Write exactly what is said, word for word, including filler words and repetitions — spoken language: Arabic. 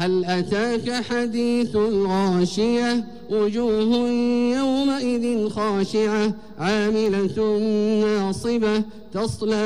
هل أتاك حديث الغاشية وجوه يومئذ خاشعة عاملة ناصبة تصلى